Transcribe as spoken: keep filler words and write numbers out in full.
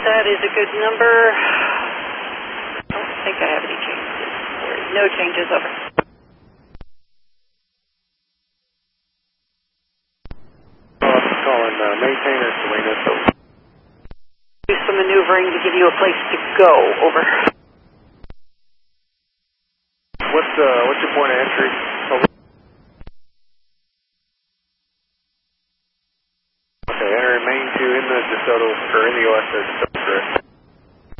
That is a good number. I don't think I have any changes. There is no changes, over. Calling uh, maintainer Selena, so. Do some maneuvering to give you a place to go, over. What's, uh, what's your point of entry? Over. Okay, entering main two in the DeSoto, or in the U S there, DeSoto.